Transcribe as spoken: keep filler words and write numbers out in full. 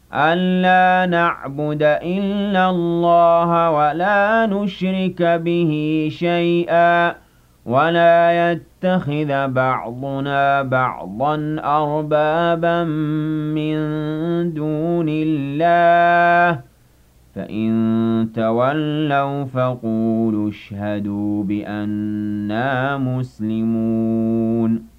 أَلَّا نَعْبُدَ إِلَّا اللَّهَ وَلَا نُشْرِكَ بِهِ شَيْئًا وَلَا يَتَّخِذَ بَعْضُنَا بَعْضًا أَرْبَابًا مِّن دُونِ اللَّهِ ۚ فَإِن تَوَلَّوْا فَقُولُوا اشْهَدُوا بِأَنَّا مُسْلِمُونَ